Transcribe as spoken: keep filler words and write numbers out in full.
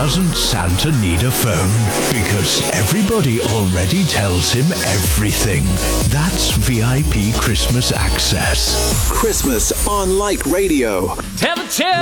doesn't Santa need a phone? Because everybody already tells him everything. That's V I P Christmas access. Christmas on Light Radio. Tell the tale